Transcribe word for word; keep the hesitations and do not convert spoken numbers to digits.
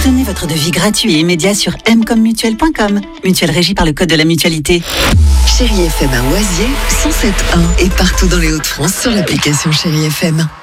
Obtenez votre devis gratuit et immédiat sur m comme mutuelle point com. Mutuelle régie par le code de la mutualité. Chérie F M à Oisier, cent sept virgule un et partout dans les Hauts-de-France sur l'application Chérie F M.